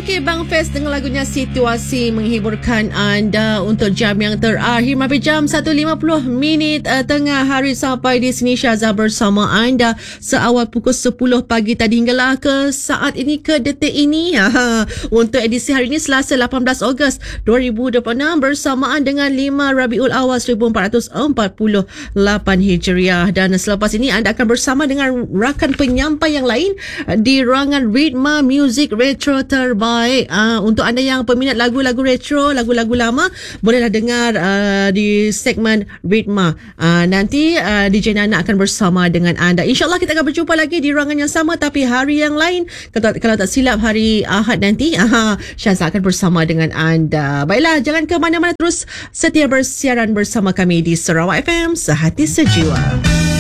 Okey, Bang Fest dengan lagunya Situasi menghiburkan anda untuk jam yang terakhir. Sampai jam 1.50 tengah hari sampai di sini Syazah bersama anda seawal pukul 10 pagi tadi hinggalah ke saat ini, ke detik ini. Untuk edisi hari ini Selasa 18 Ogos 2026 bersamaan dengan 5 Rabiul Awal 1448 Hijriah. Dan selepas ini anda akan bersama dengan rakan penyampai yang lain di ruangan Ritma Music Retro terbaik. Untuk anda yang peminat lagu-lagu retro, lagu-lagu lama, bolehlah dengar di segmen Ritma. Nanti DJ Nana akan bersama dengan anda. InsyaAllah kita akan berjumpa lagi di ruangan yang sama tapi hari yang lain. Kalau tak silap hari Ahad nanti, Syazah akan bersama dengan anda. Baiklah, jangan ke mana-mana, terus setia bersiaran bersama kami di Sarawak FM Sehati Sejiwa.